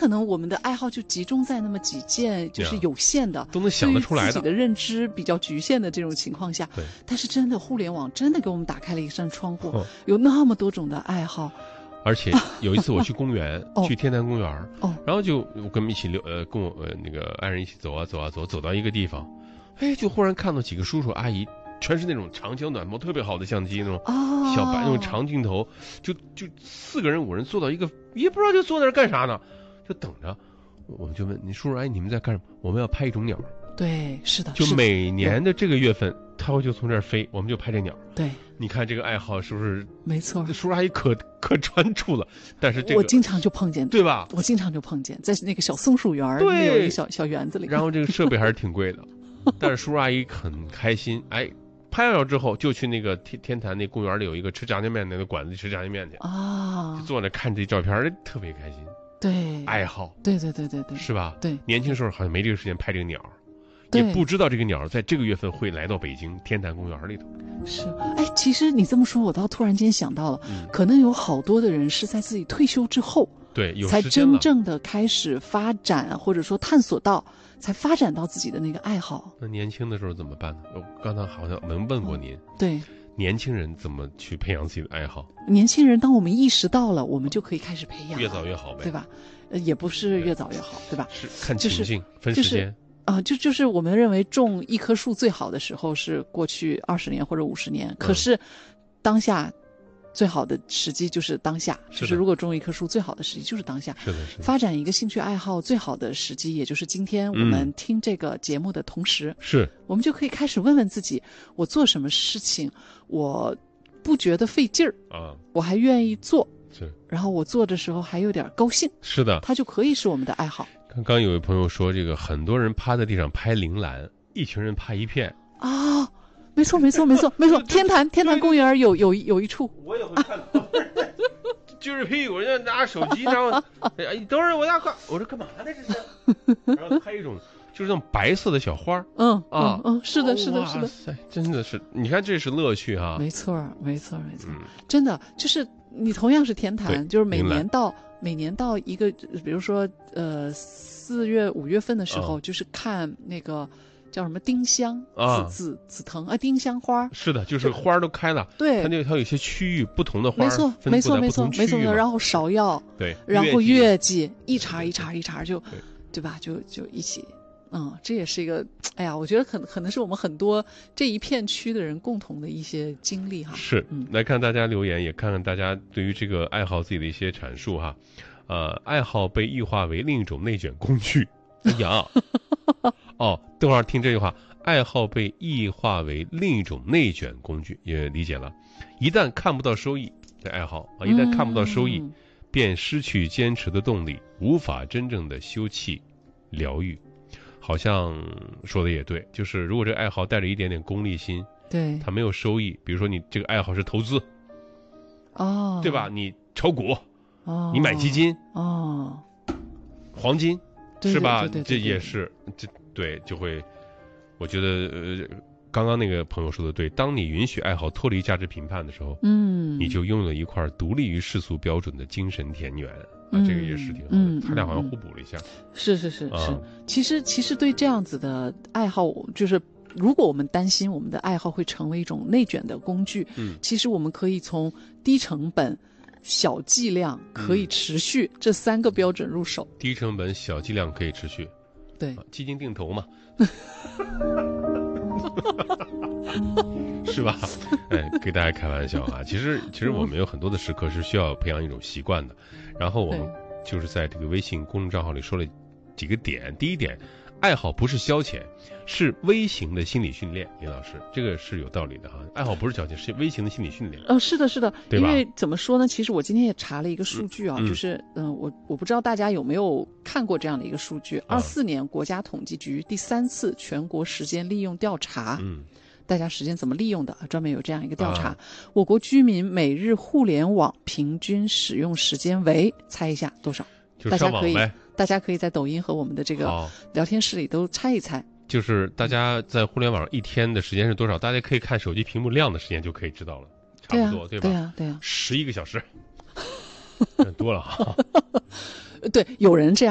可能我们的爱好就集中在那么几件，就是有限的， 都能想得出来的， 自己的认知比较局限的这种情况下。 对。 但是真的，互联网真的给我们打开了一扇窗户，有那么多种的爱好。 而且有一次我去公园，去天坛公园，然后就我跟我们一起跟我那个爱人一起走啊走啊走，走到一个地方，就忽然看到几个叔叔阿姨。全是那种长焦短波特别好的相机，那种小白那种长镜头，就4个人5人坐到一个，也不知道就坐在那干啥呢，就等着。我们就问你叔叔，你们在干什么？我们要拍一种鸟。 对，是的， 就每年的这个月份，它会就从这儿飞，我们就拍这鸟。 对， 你看这个爱好是不是？ 没错， 叔叔阿姨可专注了。但是这个我经常就碰见， 对吧？ 我经常就碰见，在那个小松鼠园里有一个小园子里。 然后这个设备还是挺贵的，但是叔叔阿姨很开心，拍完了之后就去那个天坛那公园里有一个吃炸酱面那个馆子吃炸酱面去就坐那看这照片特别开心。 对， 爱好， 对， 是吧？ 对， 年轻时候好像没这个时间拍这个鸟，也不知道这个鸟在这个月份会来到北京天坛公园里头。 是，其实你这么说，我倒突然间想到了，可能有好多的人是在自己退休之后， 对， 才真正的开始发展，或者说探索到。才发展到自己的那个爱好。 那年轻的时候怎么办呢？我刚才好像能问过您。 对， 年轻人怎么去培养自己的爱好？ 年轻人，当我们意识到了，我们就可以开始培养， 越早越好呗， 对吧？也不是越早越好，对吧？ 是看情境，分时间。 就是我们认为种一棵树最好的时候是过去20年或者50年，可是当下。最好的时机就是当下，就是如果种一棵树，最好的时机就是当下。 是的。 发展一个兴趣爱好最好的时机，也就是今天我们听这个节目的同时，我们就可以开始问问自己：我做什么事情，我不觉得费劲儿我还愿意做，然后我做的时候还有点高兴。 是的， 它就可以是我们的爱好。 刚刚有位朋友说，这个很多人趴在地上拍铃兰，一群人拍一片没错，天坛公园有一处， 我也会看到，就是屁股人家拿手机，然后等会儿我要看，我说干嘛呢这是？然后拍一种就是那种白色的小花， 是的， 真的是，你看这是乐趣哈。 没错，真的就是你同样是天坛，就是每年到一个，比如说4月5月份的时候，就是看那个。叫什么丁香紫藤丁香花， 是的，就是花都开了。 对， 它有一些区域不同的花， 没错，然后芍药， 对， 然后月季一茬就，对吧？就一起，这也是一个，我觉得可能是我们很多这一片区的人共同的一些经历哈。 是，来看大家留言，也看看大家对于这个爱好自己的一些阐述哈。爱好被异化为另一种内卷工具。哎呀。等会儿听这句话，爱好被异化为另一种内卷工具，也理解了。一旦看不到收益的爱好一旦看不到收益，便失去坚持的动力，无法真正的休憩疗愈。好像说的也对，就是如果这个爱好带着一点点功利心， 对， 它没有收益，比如说你这个爱好是投资对吧？你炒股你买基金黄金是吧？这也是对，就会，我觉得刚刚那个朋友说的对，当你允许爱好脱离价值评判的时候，你就拥有一块独立于世俗标准的精神田园这个也是挺好的，他俩好像互补了一下。 是，其实对这样子的爱好，就是如果我们担心我们的爱好会成为一种内卷的工具，其实我们可以从低成本。小剂量可以持续这3个标准入手。 低成本小剂量可以持续， 对， 基金定投嘛，是吧？给大家开玩笑其实我们有很多的时刻是需要培养一种习惯的。然后我们就是在这个微信公众账号里说了几个点。第一点，爱好不是消遣，是微型的心理训练。林老师，这个是有道理的哈。爱好不是消遣，是微型的心理训练。 是的，因为怎么说呢？其实我今天也查了一个数据就是我不知道大家有没有看过这样的一个数据。24年国家统计局第3次全国时间利用调查，大家时间怎么利用的，专门有这样一个调查。我国居民每日互联网平均使用时间为，猜一下多少？ 就上网呗。 大家可以在抖音和我们的这个聊天室里都猜一猜。 就是大家在互联网上一天的时间是多少？大家可以看手机屏幕亮的时间就可以知道了，差不多，对吧？ 对啊， 11个小时，多了哈。 对，有人这样。